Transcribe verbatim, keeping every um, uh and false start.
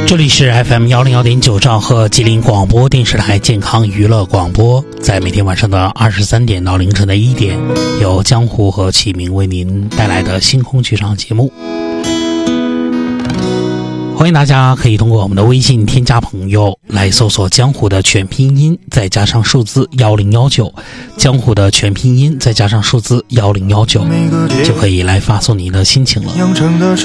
这里是 F M 一零一点九兆赫吉林广播电视台健康娱乐广播，在每天晚上的二十三点到凌晨的一点，由江湖和启明为您带来的星空剧场节目。欢迎大家可以通过我们的微信添加朋友，来搜索江湖的全拼音再加上数字一零一九，江湖的全拼音再加上数字一零一九，就可以来发送您的心情了。